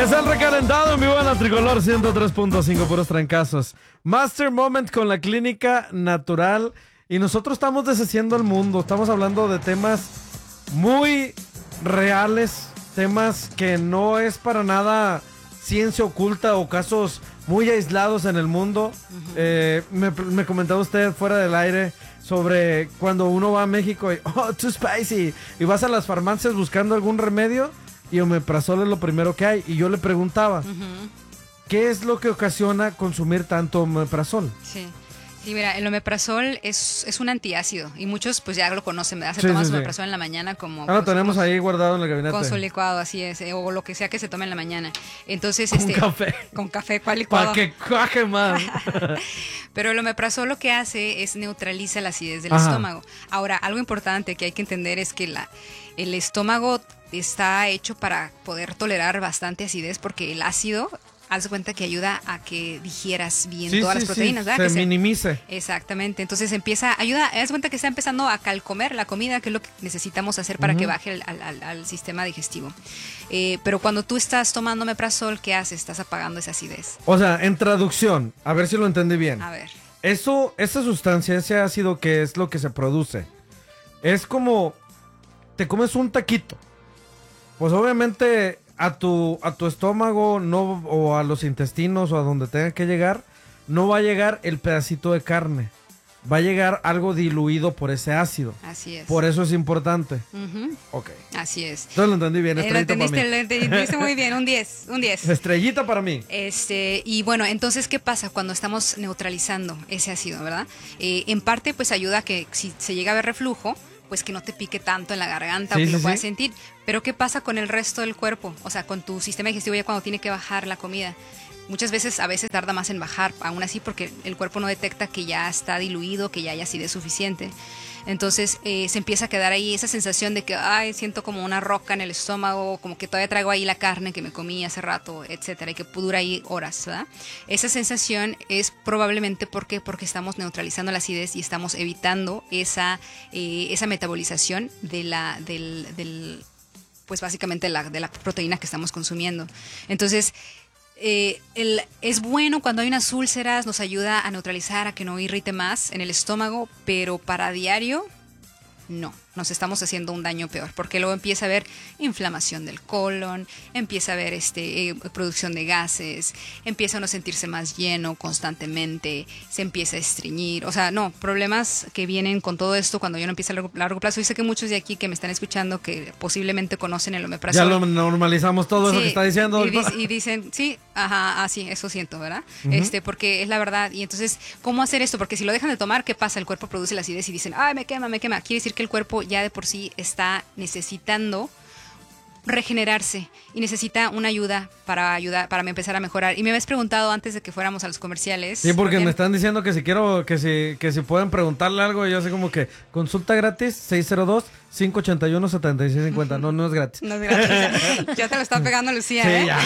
Es el recalentado en vivo en la Tricolor 103.5, puros trancazos. Master Moment con la Clínica Natural. Y nosotros estamos deshaciendo el mundo. Estamos hablando de temas muy reales, temas que no es para nada ciencia oculta o casos muy aislados en el mundo. Me comentaba usted fuera del aire sobre cuando uno va a México y too spicy, y vas a las farmacias buscando algún remedio y omeprazol es lo primero que hay. Y yo le preguntaba, ¿qué es lo que ocasiona consumir tanto omeprazol? Sí, mira, el omeprazol es un antiácido y muchos pues ya lo conocen, ¿verdad? Se toman omeprazol en la mañana como... lo tenemos ahí guardado en el gabinete. Con su licuado, así es, o lo que sea que se tome en la mañana. Entonces, con café. Con café, ¿cuál licuado? Para que cuaje más. Pero el omeprazol lo que hace es neutraliza la acidez del estómago. Ahora, algo importante que hay que entender es que el estómago está hecho para poder tolerar bastante acidez porque el ácido... Haz de cuenta que ayuda a que digieras bien todas las proteínas, ¿verdad? Se minimice. Exactamente. Entonces haz de cuenta que está empezando a calcomer la comida, que es lo que necesitamos hacer para que baje al sistema digestivo. Pero cuando tú estás tomando omeprazol, ¿qué haces? Estás apagando esa acidez. O sea, en traducción, a ver si lo entendí bien. A ver. Esa sustancia, ese ácido que es lo que se produce, es como te comes un taquito. Pues obviamente... A tu estómago no, o a los intestinos o a donde tenga que llegar, no va a llegar el pedacito de carne. Va a llegar algo diluido por ese ácido. Así es. Por eso es importante. Ok. Así es. Entonces lo entendí bien, estrellita para mí. Lo entendiste muy bien, un 10. Estrellita para mí. Y bueno, entonces, ¿qué pasa cuando estamos neutralizando ese ácido, verdad? En parte, pues ayuda a que si se llega a ver reflujo, pues que no te pique tanto en la garganta o que lo puedas sentir. Pero ¿qué pasa con el resto del cuerpo? O sea, con tu sistema digestivo ya cuando tiene que bajar la comida. Muchas veces, a veces tarda más en bajar, aún así porque el cuerpo no detecta que ya está diluido, que ya hay acidez suficiente. Entonces se empieza a quedar ahí esa sensación de que siento como una roca en el estómago, como que todavía traigo ahí la carne que me comí hace rato, etcétera, y que dura ahí horas, ¿verdad? Esa sensación es probablemente porque estamos neutralizando la acidez y estamos evitando esa metabolización pues básicamente de la proteína que estamos consumiendo. Entonces es bueno cuando hay unas úlceras, nos ayuda a neutralizar, a que no irrite más en el estómago, pero para diario no, nos estamos haciendo un daño peor, porque luego empieza a haber inflamación del colon, empieza a haber producción de gases, empieza uno a sentirse más lleno constantemente, se empieza a estreñir, o sea, no, problemas que vienen con todo esto cuando ya no empieza a largo plazo. Y sé que muchos de aquí que me están escuchando que posiblemente conocen el omeprazol. Ya lo normalizamos todo eso que está diciendo. Y dicen, sí, sí, eso siento, ¿verdad? Porque es la verdad. Y entonces, ¿cómo hacer esto? Porque si lo dejan de tomar, ¿qué pasa? El cuerpo produce la acidez y dicen, me quema. Quiere decir que el cuerpo ya de por sí está necesitando regenerarse y necesita una ayuda para empezar a mejorar. Y me habías preguntado antes de que fuéramos a los comerciales. Sí, porque me están diciendo que si pueden preguntarle algo, y yo sé como que consulta gratis 602-581-7650. No es gratis. No es gratis. Ya te lo está pegando Lucía, sí, ya.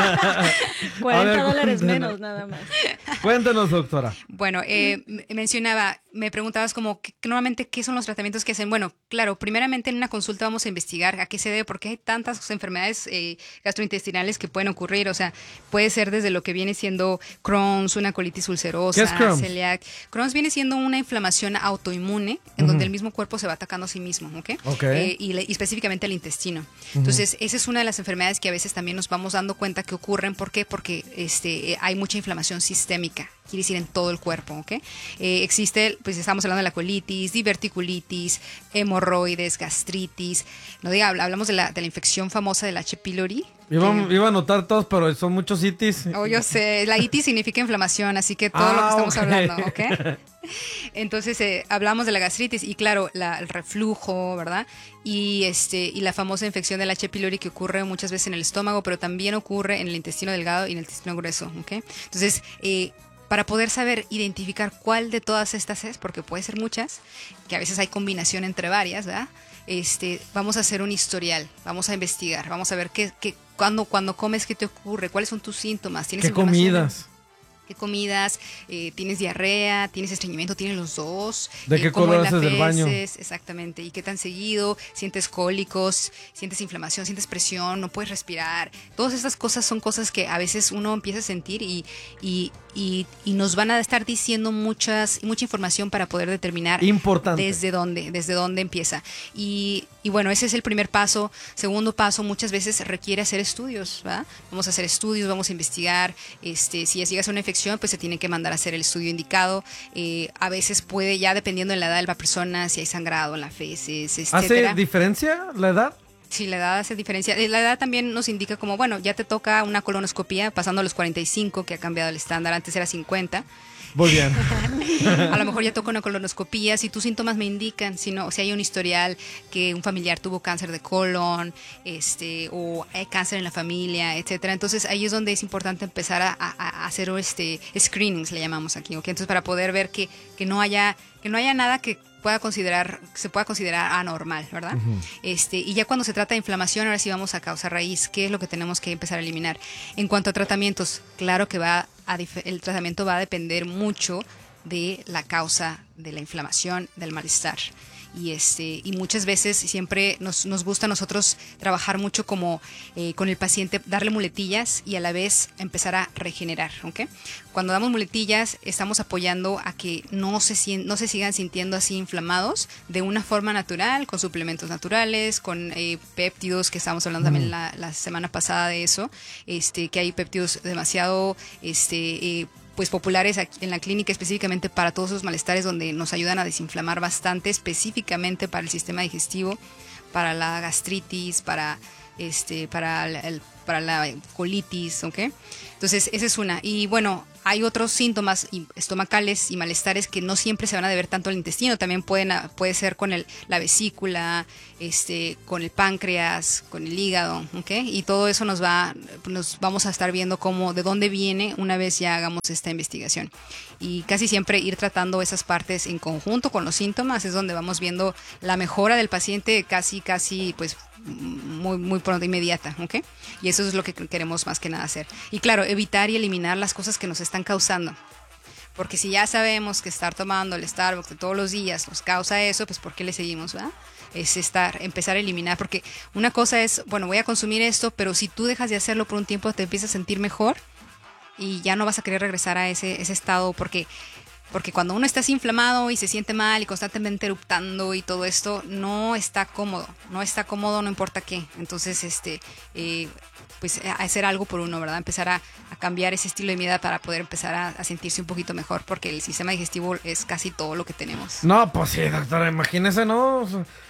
$40 menos nada más. Cuéntanos, doctora. Bueno, me preguntabas como normalmente qué son los tratamientos que hacen. Bueno, claro, primeramente en una consulta vamos a investigar a qué se debe, porque hay tantas enfermedades gastrointestinales que pueden ocurrir. O sea, puede ser desde lo que viene siendo Crohn's, una colitis ulcerosa, ¿qué es Crohn's? celiac. Crohn's viene siendo una inflamación autoinmune en donde el mismo cuerpo se va atacando a sí mismo, ¿ok? Y específicamente el intestino. Entonces, esa es una de las enfermedades que a veces también nos vamos dando cuenta que ocurren. ¿Por qué? Porque hay mucha inflamación sistémica, quiere decir en todo el cuerpo, ¿ok? Existe, pues estamos hablando de la colitis, diverticulitis, hemorroides, gastritis. No diga, hablamos de la infección famosa del H. pylori. Iba a anotar todos, pero son muchos itis. Yo sé, la itis significa inflamación, así que todo lo que estamos hablando, ¿ok? Entonces hablamos de la gastritis y claro, el reflujo, ¿verdad? Y la famosa infección del H. pylori que ocurre muchas veces en el estómago, pero también ocurre en el intestino delgado y en el intestino grueso, ¿ok? Entonces, para poder saber identificar cuál de todas estas es, porque puede ser muchas, que a veces hay combinación entre varias, ¿verdad? Vamos a hacer un historial, vamos a investigar, vamos a ver cuando comes, ¿qué te ocurre? ¿Cuáles son tus síntomas? ¿Tienes ¿qué comidas? qué comidas, tienes diarrea, tienes estreñimiento, tienes los dos. ¿De qué color haces del baño? Exactamente, y qué tan seguido, sientes cólicos, sientes inflamación, sientes presión, no puedes respirar. Todas estas cosas son cosas que a veces uno empieza a sentir y nos van a estar diciendo mucha información para poder determinar desde dónde empieza. Y bueno, ese es el primer paso. Segundo paso, muchas veces requiere hacer estudios, ¿verdad? Vamos a hacer estudios, vamos a investigar. Si ya llegas a una infección, pues se tiene que mandar a hacer el estudio indicado. A veces puede, ya dependiendo de la edad de la persona, si hay sangrado en las feces, etcétera. ¿Hace diferencia la edad? Sí, la edad hace diferencia. La edad también nos indica como, bueno, ya te toca una colonoscopía pasando a los 45, que ha cambiado el estándar, antes era 50. Muy bien. A lo mejor ya toca una colonoscopía, si tus síntomas me indican, si hay un historial que un familiar tuvo cáncer de colon, o hay cáncer en la familia, etcétera. Entonces ahí es donde es importante empezar a hacer screenings, le llamamos aquí, ¿ok? Entonces para poder ver que no haya nada que se pueda considerar anormal, ¿verdad? Uh-huh. Y ya cuando se trata de inflamación, ahora sí vamos a causa raíz, ¿qué es lo que tenemos que empezar a eliminar? En cuanto a tratamientos, claro que el tratamiento va a depender mucho de la causa de la inflamación, del malestar. Y muchas veces siempre nos gusta a nosotros trabajar mucho como con el paciente, darle muletillas y a la vez empezar a regenerar, ¿ok? Cuando damos muletillas estamos apoyando a que no se sigan sintiendo así inflamados de una forma natural, con suplementos naturales, con péptidos, que estábamos hablando también la semana pasada de eso, que hay péptidos demasiado pues populares en la clínica específicamente para todos esos malestares, donde nos ayudan a desinflamar bastante, específicamente para el sistema digestivo, para la gastritis, para la colitis, ¿ok? Entonces esa es una. Y bueno, hay otros síntomas estomacales y malestares que no siempre se van a deber tanto al intestino, también puede ser con la vesícula, con el páncreas, con el hígado, ¿ok? Y todo eso nos vamos a estar viendo de dónde viene una vez ya hagamos esta investigación. Y casi siempre ir tratando esas partes en conjunto con los síntomas es donde vamos viendo la mejora del paciente casi pues muy, muy pronto, inmediata, ¿ok? Y eso es lo que queremos más que nada hacer. Y claro, evitar y eliminar las cosas que nos están causando. Porque si ya sabemos que estar tomando el Starbucks de todos los días nos causa eso, pues ¿por qué le seguimos, verdad? Es empezar a eliminar, porque una cosa es, bueno, voy a consumir esto, pero si tú dejas de hacerlo por un tiempo te empiezas a sentir mejor y ya no vas a querer regresar a ese estado, porque cuando uno está así inflamado y se siente mal y constantemente eruptando y todo esto, no está cómodo, no importa qué. Entonces, pues hacer algo por uno, ¿verdad? Empezar a cambiar ese estilo de vida para poder empezar a sentirse un poquito mejor, porque el sistema digestivo es casi todo lo que tenemos. No, pues sí, doctora, imagínese, ¿no?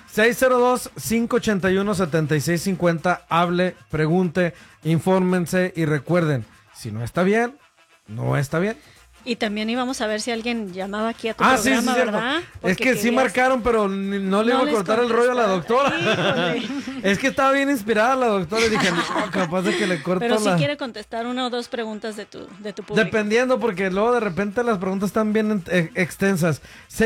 602-581-7650, hable, pregunte, infórmense y recuerden, si no está bien, no está bien. Y también íbamos a ver si alguien llamaba aquí a tu programa, sí, ¿verdad? Porque es que sí marcaron, pero no le iba a cortar el rollo a la doctora. Es que estaba bien inspirada la doctora y dije, no, capaz de que le corto pero sí quiere contestar una o dos preguntas de tu público. Dependiendo, porque luego de repente las preguntas están bien extensas.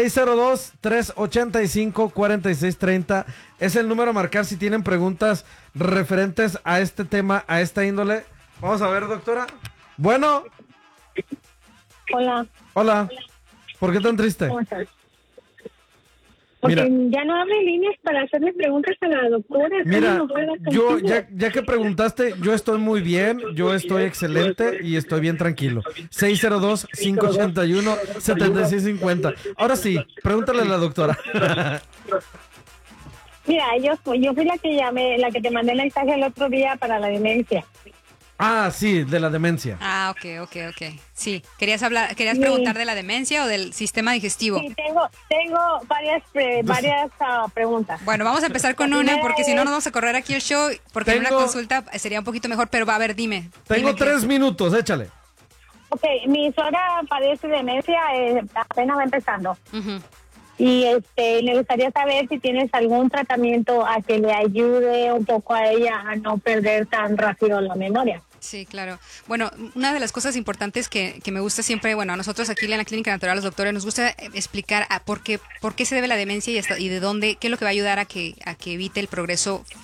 602-385-4630 es el número a marcar si tienen preguntas referentes a este tema, a esta índole. Vamos a ver, doctora. Bueno... Hola. ¿Por qué tan triste? ¿Cómo estás? Porque ya no abre líneas para hacerle preguntas a la doctora. Mira, yo ya que preguntaste, yo estoy muy bien, yo estoy excelente y estoy bien tranquilo. 602-581-7650. Ahora sí, pregúntale a la doctora. Mira, yo fui la que llamé, la que te mandé el mensaje el otro día para la demencia. Ah, sí, de la demencia. Ah, ok. Sí, ¿querías preguntar de la demencia o del sistema digestivo? Sí, tengo varias preguntas. Bueno, vamos a empezar con una, porque si no nos vamos a correr aquí el show, porque en una consulta sería un poquito mejor, pero a ver, dime. Tengo 3 minutos, échale. Ok, mi suegra padece demencia, apenas va empezando. Uh-huh. Y me gustaría saber si tienes algún tratamiento a que le ayude un poco a ella a no perder tan rápido la memoria. Sí, claro. Bueno, una de las cosas importantes que me gusta siempre, bueno, a nosotros aquí en la Clínica Natural, los doctores, nos gusta explicar por qué se debe la demencia y de dónde, qué es lo que va a ayudar a que evite el progreso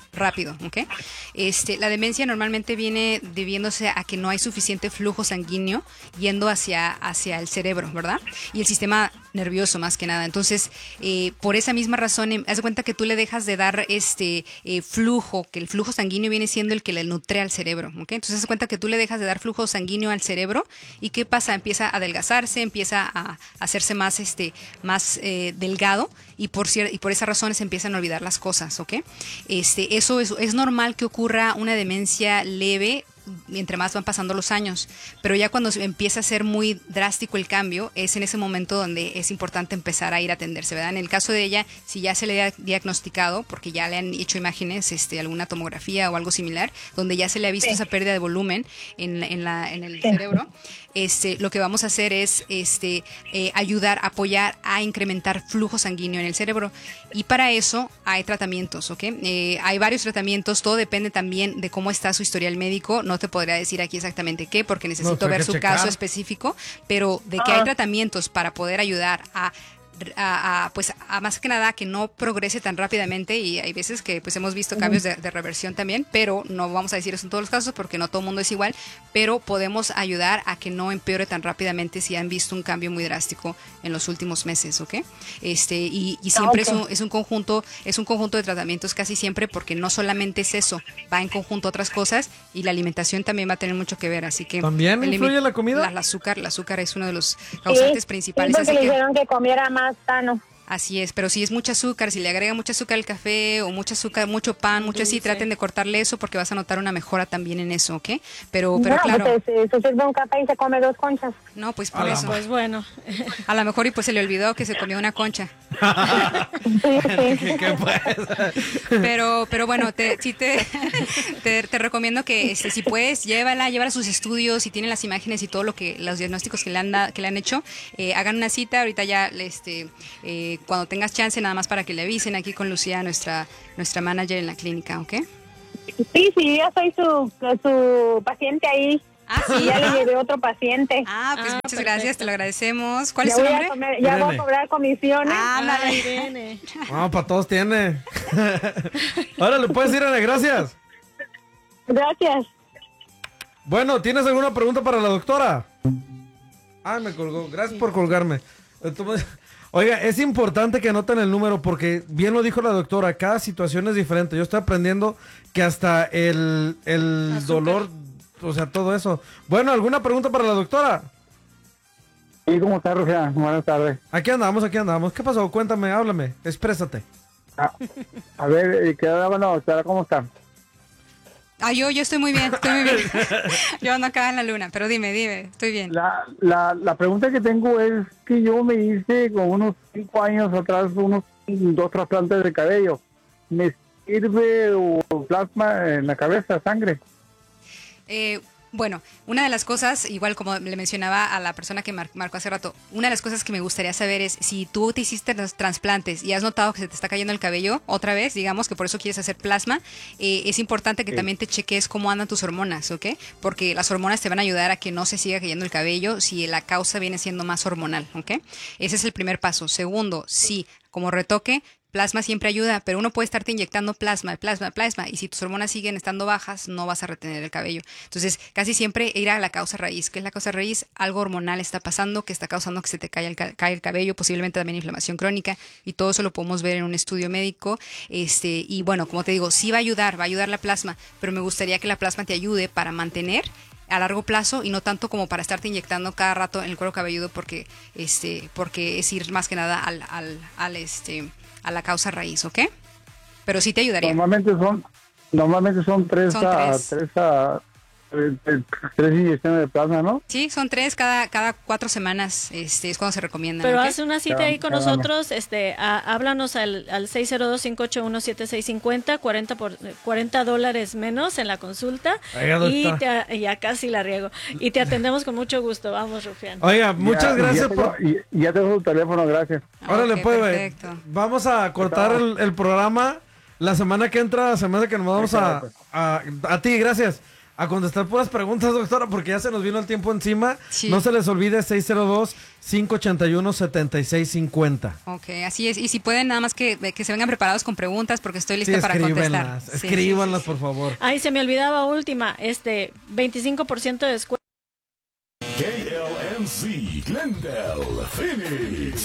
rápido, ¿ok? La demencia normalmente viene debiéndose a que no hay suficiente flujo sanguíneo yendo hacia el cerebro, ¿verdad? Y el sistema nervioso más que nada. Entonces, por esa misma razón, haz de cuenta que tú le dejas de dar flujo, que el flujo sanguíneo viene siendo el que le nutre al cerebro, ¿ok? Entonces, haz de cuenta que tú le dejas de dar flujo sanguíneo al cerebro y ¿qué pasa? Empieza a adelgazarse, empieza a hacerse más delgado y por esa razón se empiezan a olvidar las cosas, ¿ok? Eso es normal que ocurra una demencia leve mientras más van pasando los años, pero ya cuando empieza a ser muy drástico el cambio, es en ese momento donde es importante empezar a ir a atenderse, ¿verdad? En el caso de ella, si ya se le ha diagnosticado, porque ya le han hecho imágenes, alguna tomografía o algo similar, donde ya se le ha visto esa pérdida de volumen en el cerebro, lo que vamos a hacer es apoyar a incrementar flujo sanguíneo en el cerebro, y para eso hay tratamientos, ¿ok? Hay varios tratamientos, todo depende también de cómo está su historial médico. No te podría decir aquí exactamente qué, porque necesito ver su caso específico, pero de que hay tratamientos para poder ayudar a más que nada que no progrese tan rápidamente, y hay veces que pues hemos visto cambios de reversión también, pero no vamos a decir eso en todos los casos porque no todo el mundo es igual, pero podemos ayudar a que no empeore tan rápidamente si han visto un cambio muy drástico en los últimos meses, ¿ok? Y siempre es un conjunto de tratamientos casi siempre, porque no solamente es eso, va en conjunto otras cosas, y la alimentación también va a tener mucho que ver, así que ¿también influye la comida? El azúcar es uno de los causantes principales. Sí, porque le dijeron que comiera más sano. Así es, pero si es mucho azúcar, si le agrega mucho azúcar al café o mucho azúcar, mucho pan, mucho así, traten de cortarle eso porque vas a notar una mejora también en eso, ¿ok? Pero claro. Pues se sirve un café y se come 2 conchas. No, pues por eso. Pues bueno. A lo mejor y pues se le olvidó que se comió una concha. ¿Qué pues? Pero bueno, te recomiendo que si puedes, llévala a sus estudios, si tienen las imágenes y todo los diagnósticos que le han hecho, hagan una cita. Ahorita ya cuando tengas chance, nada más para que le avisen aquí con Lucía, nuestra manager en la clínica, ¿ok? Sí, yo soy su paciente ahí. Ah, sí. Ya le llevé otro paciente. Pues muchas gracias, te lo agradecemos. ¿Cuál es ya su nombre? Voy a cobrar comisiones. Irene. Para todos tiene. Ahora le puedes ir, Ana, gracias. Gracias. Bueno, ¿tienes alguna pregunta para la doctora? Me colgó. Gracias por colgarme. Oiga, es importante que anoten el número porque, bien lo dijo la doctora, cada situación es diferente. Yo estoy aprendiendo que hasta el dolor, o sea, todo eso. Bueno, ¿alguna pregunta para la doctora? Sí, ¿cómo está, Rufia? Buenas tardes. Aquí andamos. ¿Qué pasó? Cuéntame, háblame, exprésate. A ver, doctora, ¿cómo está? Yo estoy muy bien. Yo ando acá en la luna, pero dime, estoy bien. La pregunta que tengo es que yo me hice con unos 5 años atrás unos 2 trasplantes de cabello. ¿Me sirve plasma en la cabeza, sangre? Bueno, una de las cosas, igual como le mencionaba a la persona que marcó hace rato, una de las cosas que me gustaría saber es si tú te hiciste los trasplantes y has notado que se te está cayendo el cabello otra vez, digamos que por eso quieres hacer plasma, es importante que también te cheques cómo andan tus hormonas, ¿ok? Porque las hormonas te van a ayudar a que no se siga cayendo el cabello si la causa viene siendo más hormonal, ¿ok? Ese es el primer paso. Segundo, sí, como retoque, plasma siempre ayuda, pero uno puede estarte inyectando plasma, y si tus hormonas siguen estando bajas, no vas a retener el cabello. Entonces, casi siempre ir a la causa raíz. ¿Qué es la causa raíz? Algo hormonal está pasando que está causando que se te caiga el cabello, posiblemente también inflamación crónica, y todo eso lo podemos ver en un estudio médico. Y bueno, como te digo, sí va a ayudar la plasma, pero me gustaría que la plasma te ayude para mantener a largo plazo y no tanto como para estarte inyectando cada rato en el cuero cabelludo porque es ir más que nada a la causa raíz, ¿ok? Pero sí te ayudaría. Normalmente son tres inyecciones de plasma, ¿no? Sí, son 3 cada 4 semanas, es cuando se recomiendan. Pero ¿okay? haz una cita ahí con nosotros, háblanos al 602-581-7650, $40 menos en la consulta. Ya casi la riego. Y te atendemos con mucho gusto. Vamos, Rufián. Oiga, muchas gracias ya tengo su teléfono, gracias. Órale, pues, vamos a cortar el programa la semana que entra, la semana que nos vamos a ti, gracias. a contestar puras preguntas, doctora, porque ya se nos vino el tiempo encima. Sí. No se les olvide 602-581-7650. Ok, así es. Y si pueden, nada más que se vengan preparados con preguntas, porque estoy lista para contestar. Escríbanlas, por favor. Ay, se me olvidaba última, 25% de descuento. KLMC, Glendale, Phoenix.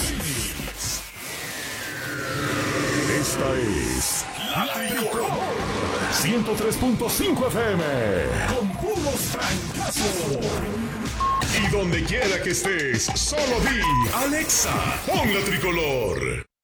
Esta es La Tricolor 103.5 FM con puros francazos. Y donde quiera que estés, solo di Alexa, pon La Tricolor.